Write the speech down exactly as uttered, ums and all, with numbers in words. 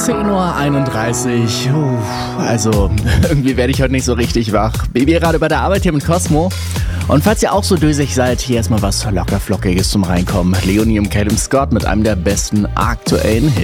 zehn Uhr einunddreißig. Uff, also, irgendwie werde ich heute nicht so richtig wach. Baby gerade bei der Arbeit hier mit Cosmo. Und falls ihr auch so dösig seid, hier erstmal was lockerflockiges zum Reinkommen. Leonie und Calum Scott mit einem der besten aktuellen Hits.